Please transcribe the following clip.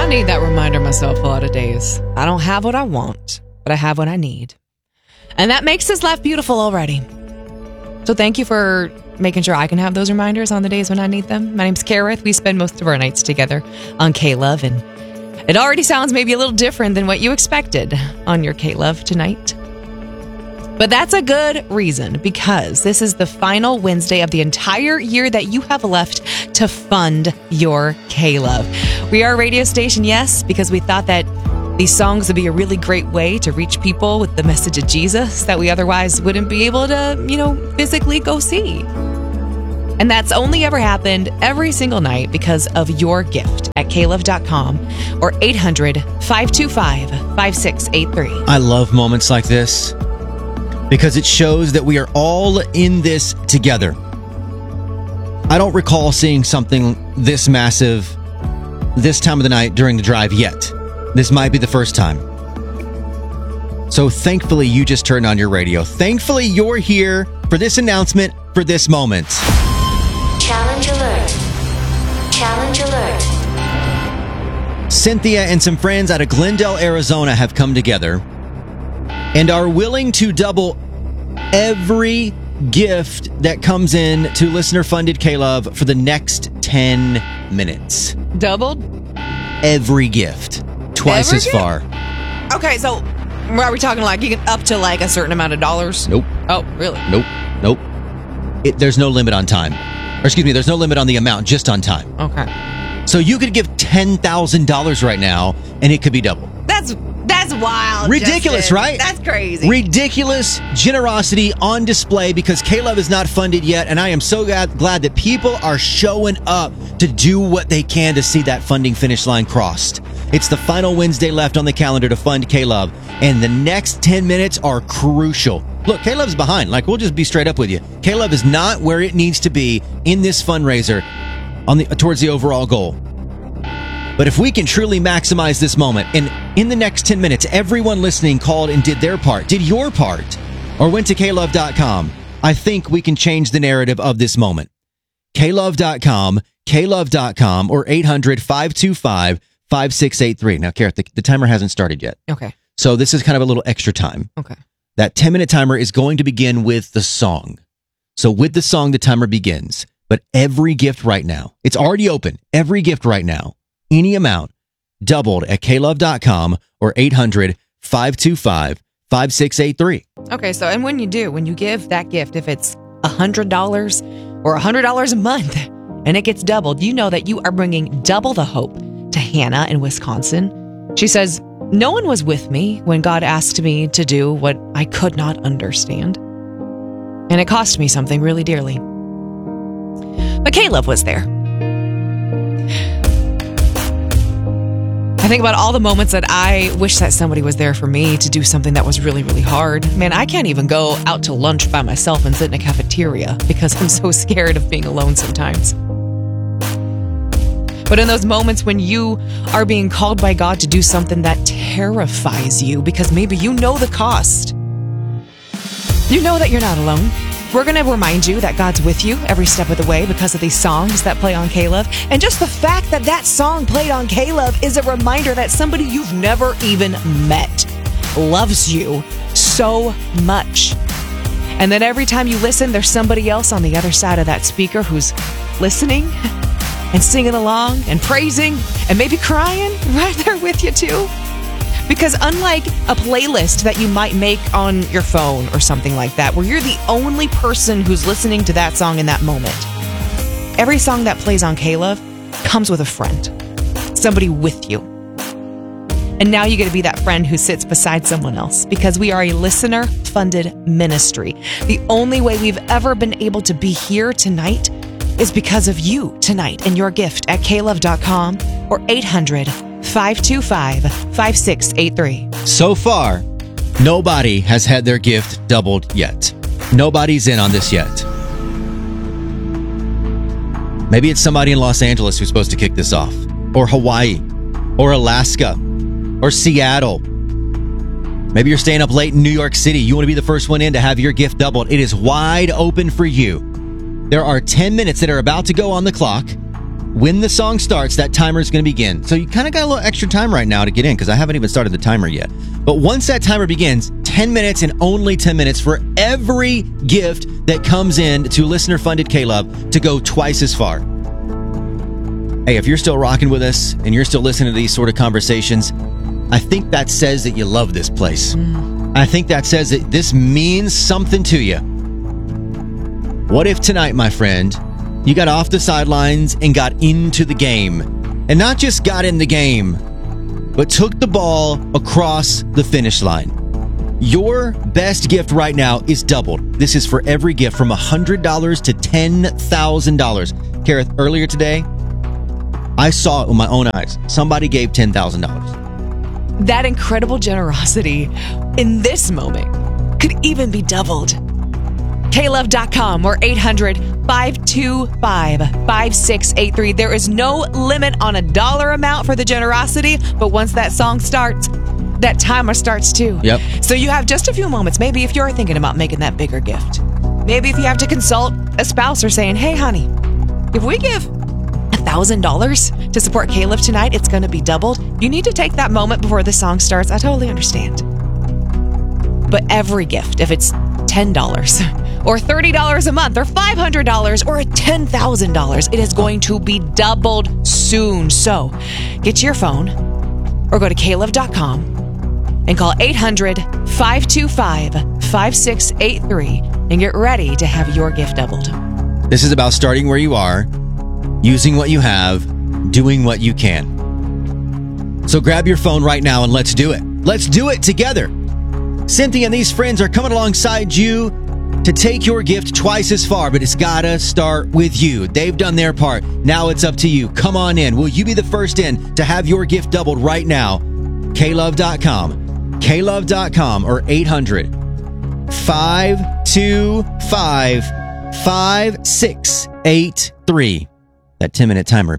need that reminder myself a lot of days. I don't have what I want, but I have what I need. And that makes this life beautiful already. So thank you for making sure I can have those reminders on the days when I need them. My name's Kareth. We spend most of our nights together on K-Love, and it already sounds maybe a little different than what you expected on your K-Love tonight. But that's a good reason, because this is the final Wednesday of the entire year that you have left to fund your K-Love. We are a radio station, yes, because we thought that these songs would be a really great way to reach people with the message of Jesus that we otherwise wouldn't be able to, physically go see. And that's only ever happened every single night because of your gift at klove.com or 800-525-5683. I love moments like this because it shows that we are all in this together. I don't recall seeing something this massive this time of the night during the drive yet. This might be the first time. So thankfully you just turned on your radio. Thankfully you're here for this announcement, for this moment. Challenge alert. Challenge alert. Cynthia and some friends out of Glendale, Arizona have come together and are willing to double every gift that comes in to listener-funded K-Love for the next 10 minutes. Doubled? Every gift. Twice Every as gift? far. Okay, so are we talking like you can up to like a certain amount of dollars? Nope. Oh, really? Nope. There's no limit on time. Or excuse me, there's no limit on the amount, just on time. Okay. So you could give $10,000 right now, and it could be double. That's wild. Ridiculous, Justin. right? That's crazy. Ridiculous generosity on display because K-Love is not funded yet, and I am so glad that people are showing up to do what they can to see that funding finish line crossed. It's the final Wednesday left on the calendar to fund K-Love, and the next 10 minutes are crucial. Look, K-Love's behind. We'll just be straight up with you. K-Love is not where it needs to be in this fundraiser towards the overall goal. But if we can truly maximize this moment, and in the next 10 minutes, everyone listening called and did their part, did your part, or went to klove.com, I think we can change the narrative of this moment. klove.com, or 800-525-5683. Now, Kareth, the timer hasn't started yet. Okay. So this is kind of a little extra time. Okay. That 10-minute timer is going to begin with the song. So with the song, the timer begins. But every gift right now, it's already open. Every gift right now, any amount, doubled at klove.com or 800-525-5683. Okay, so and when you give that gift, if it's $100 or $100 a month and it gets doubled, you know that you are bringing double the hope to Hannah in Wisconsin. She says, "No one was with me when God asked me to do what I could not understand. And it cost me something really dearly. But K-Love was there." I think about all the moments that I wish that somebody was there for me to do something that was really, really hard. Man, I can't even go out to lunch by myself and sit in a cafeteria because I'm so scared of being alone sometimes. But in those moments when you are being called by God to do something that terrifies you because maybe you know the cost, you know that you're not alone. We're going to remind you that God's with you every step of the way because of these songs that play on K-Love. And just the fact that that song played on K-Love is a reminder that somebody you've never even met loves you so much. And that every time you listen, there's somebody else on the other side of that speaker who's listening and singing along and praising and maybe crying right there with you too. Because unlike a playlist that you might make on your phone or something like that, where you're the only person who's listening to that song in that moment, every song that plays on K-Love comes with a friend, somebody with you. And now you get to be that friend who sits beside someone else because we are a listener-funded ministry. The only way we've ever been able to be here tonight is because of you tonight and your gift at klove.com or 800-525-5683. So far, nobody has had their gift doubled yet. Nobody's in on this yet. Maybe it's somebody in Los Angeles who's supposed to kick this off, or Hawaii, or Alaska, or Seattle. Maybe you're staying up late in New York City. You want to be the first one in to have your gift doubled. It is wide open for you. There are 10 minutes that are about to go on the clock. When the song starts, that timer is going to begin. So you kind of got a little extra time right now to get in because I haven't even started the timer yet. But once that timer begins, 10 minutes and only 10 minutes for every gift that comes in to listener-funded K-Love to go twice as far. Hey, if you're still rocking with us and you're still listening to these sort of conversations, I think that says that you love this place. I think that says that this means something to you. What if tonight, my friend, you got off the sidelines and got into the game? And not just got in the game, but took the ball across the finish line. Your best gift right now is doubled. This is for every gift from $100 to $10,000. Kareth, earlier today, I saw it with my own eyes. Somebody gave $10,000. That incredible generosity in this moment could even be doubled. KLove.com or 800-525-5683. There is no limit on a dollar amount for the generosity, but once that song starts, that timer starts too. Yep. So you have just a few moments, maybe if you're thinking about making that bigger gift. Maybe if you have to consult a spouse or saying, hey, honey, if we give $1,000 to support K-Love tonight, it's going to be doubled. You need to take that moment before the song starts. I totally understand. But every gift, if it's $10 or $30 a month or $500 or $10,000, it is going to be doubled soon. So get your phone or go to KLove.com and call 800-525-5683 and get ready to have your gift doubled. This is about starting where you are, using what you have, doing what you can. So grab your phone right now and let's do it. Let's do it together. Cynthia and these friends are coming alongside you to take your gift twice as far, but it's gotta start with you. They've done their part. Now it's up to you. Come on in. Will you be the first in to have your gift doubled right now? KLove.com. KLove.com or 800-525-5683. That 10-minute timer